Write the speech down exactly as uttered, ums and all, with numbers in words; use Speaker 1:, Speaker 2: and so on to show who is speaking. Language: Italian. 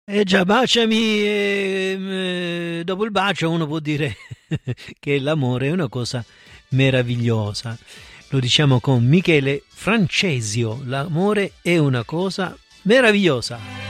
Speaker 1: Eh già, baciami, e, eh, dopo il bacio uno può dire che l'amore è una cosa meravigliosa. Lo diciamo con Michele Francesio, l'amore è una cosa meravigliosa.